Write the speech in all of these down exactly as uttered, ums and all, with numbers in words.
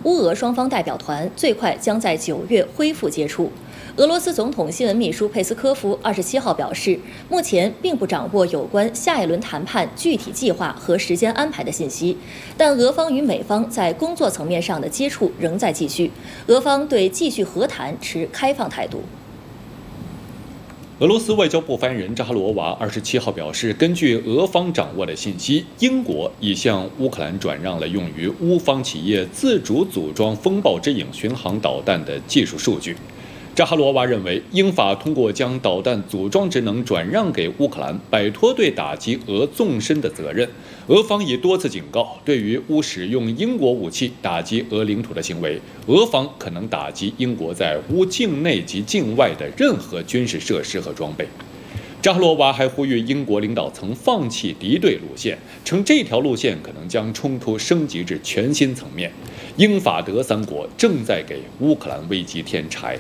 乌俄双方代表团最快将在九月恢复接触。俄罗斯总统新闻秘书佩斯科夫二十七号表示，目前并不掌握有关下一轮谈判具体计划和时间安排的信息，但俄方与美方在工作层面上的接触仍在继续，俄方对继续和谈持开放态度。 俄罗斯外交部发言人扎哈罗娃二十七号表示，根据俄方掌握的信息，英国已向乌克兰转让了用于乌方企业自主组装风暴之影巡航导弹的技术数据。扎哈罗娃认为，英法通过将导弹组装职能转让给乌克兰，摆脱对打击俄纵深的责任。俄方已多次警告，对于乌使用英国武器打击俄领土的行为，俄方可能打击英国在乌境内及境外的任何军事设施和装备。扎哈罗娃还呼吁英国领导层放弃敌对路线，称这条路线可能将冲突升级至全新层面。英法德三国正在给乌克兰危机添柴。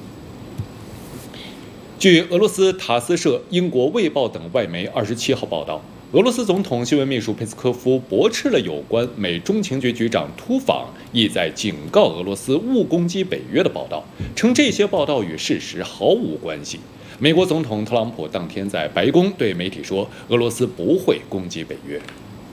据俄罗斯塔斯社、英国《卫报》等外媒二十七号报道，俄罗斯总统新闻秘书佩斯科夫驳斥了有关美中情局局长突访意在警告俄罗斯勿攻击北约的报道，称这些报道与事实毫无关系。美国总统特朗普当天在白宫对媒体说，俄罗斯不会攻击北约。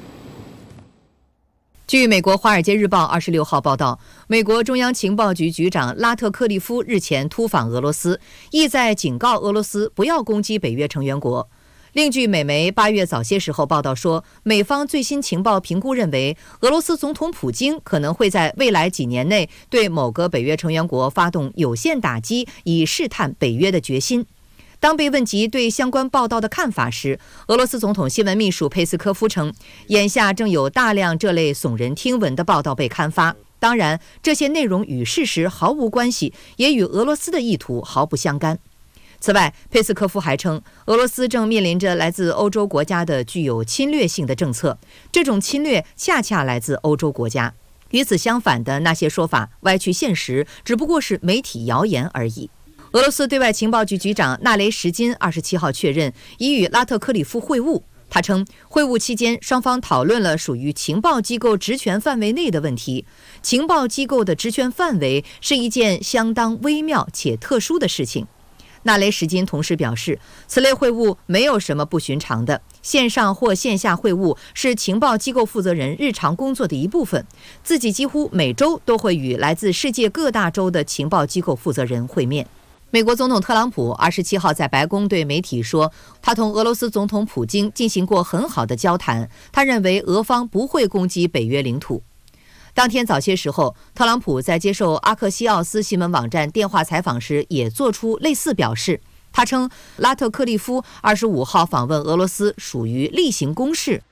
据美国《华尔街日报》二十六号报道，美国中央情报局局长拉特克利夫日前突访俄罗斯，意在警告俄罗斯不要攻击北约成员国。另据美媒八月早些时候报道说，美方最新情报评估认为，俄罗斯总统普京可能会在未来几年内对某个北约成员国发动有限打击，以试探北约的决心。当被问及对相关报道的看法时，俄罗斯总统新闻秘书佩斯科夫称，眼下正有大量这类耸人听闻的报道被刊发，当然，这些内容与事实毫无关系，也与俄罗斯的意图毫不相干。此外，佩斯科夫还称，俄罗斯正面临着来自欧洲国家的具有侵略性的政策，这种侵略恰恰来自欧洲国家。与此相反的那些说法歪曲现实，只不过是媒体谣言而已。俄罗斯对外情报局局长纳雷什金二十七号确认，已与拉特克里夫会晤。他称，会晤期间，双方讨论了属于情报机构职权范围内的问题。情报机构的职权范围是一件相当微妙且特殊的事情。纳雷什金同时表示，此类会晤没有什么不寻常的，线上或线下会晤是情报机构负责人日常工作的一部分。自己几乎每周都会与来自世界各大洲的情报机构负责人会面。美国总统特朗普二十七号在白宫对媒体说，他同俄罗斯总统普京进行过很好的交谈，他认为俄方不会攻击北约领土。当天早些时候，特朗普在接受阿克西奥斯新闻网站电话采访时也做出类似表示。他称，拉特克利夫二十五号访问俄罗斯属于例行公事。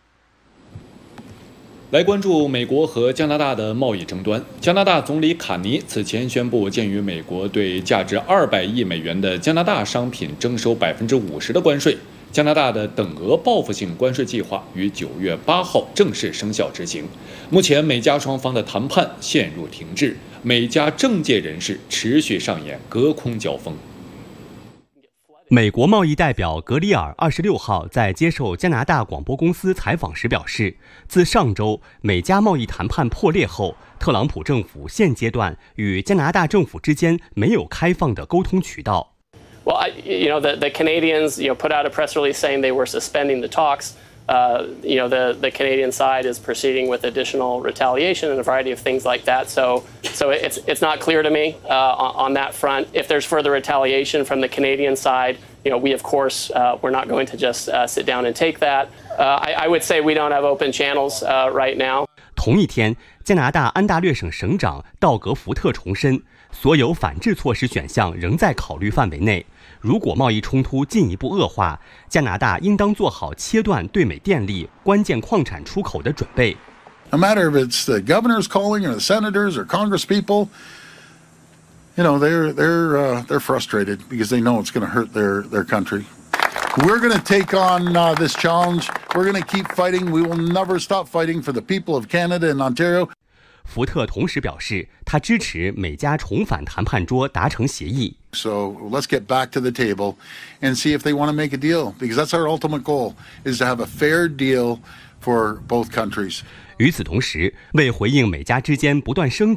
来关注美国和加拿大的贸易争端。加拿大总理卡尼此前宣布，鉴于美国对价值二百亿美元的加拿大商品征收百分之五十的关税，加拿大的等额报复性关税计划于九月八号正式生效执行。目前美加双方的谈判陷入停滞，美加政界人士持续上演隔空交锋。 美国贸易代表格里尔二十六号在接受加拿大广播公司采访时表示，自上周美加贸易谈判破裂后，特朗普政府现阶段与加拿大政府之间没有开放的沟通渠道。 Well, I, you know, the, the Canadians, you know, put out a press release saying they were suspending the talks. Uh, you know, the, the Canadian side is proceeding with additional retaliation and a variety of things like that. So, so it's it's not clear to me uh, on, on that front. If there's further retaliation from the Canadian side, you know, we of course uh, we're not going to just uh, sit down and take that. Uh, I, I would say we don't have open channels uh, right now. 同一天，加拿大安大略省省长道格·福特重申，所有反制措施选项仍在考虑范围内。如果贸易冲突进一步恶化，加拿大应当做好切断对美电力、关键矿产出口的准备。 No matter if it's the governors calling or the senators or Congress people, you know, they're they're uh, they're frustrated because they know it's going to hurt their their country. We're going to take on uh, this challenge. We're going to keep fighting. We will never stop fighting for the people of Canada and Ontario. 福特同时表示，他支持美加重返谈判桌达成协议。 So let's get back to the table and see if they want to make a deal, because that's our ultimate goal, is to have a fair deal for both countries. 与此同时，为回应美加之间不断升